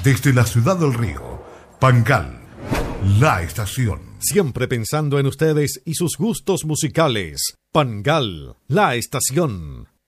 Desde la ciudad del río, Pangal, la estación. Siempre pensando en ustedes y sus gustos musicales. Pangal, la estación.